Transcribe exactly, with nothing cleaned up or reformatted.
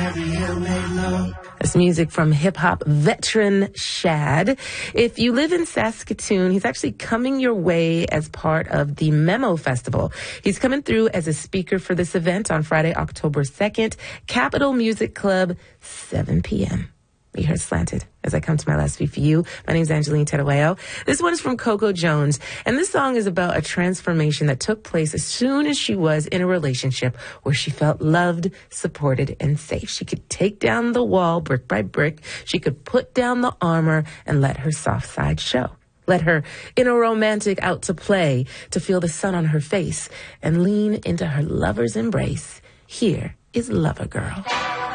That's music from hip-hop veteran Shad. If you live in Saskatoon, he's actually coming your way as part of the Memo Festival. He's coming through as a speaker for this event on Friday, October second, Capitol Music Club, seven p.m. Be heard slanted as I come to my last beat for you. My name's Angeline Tedaweo. This one is from Coco Jones, and this song is about a transformation that took place as soon as she was in a relationship where she felt loved, supported, and safe. She could take down the wall brick by brick. She could put down the armor and let her soft side show. Let her inner romantic out to play, to feel the sun on her face and lean into her lover's embrace. Here is Lover Girl.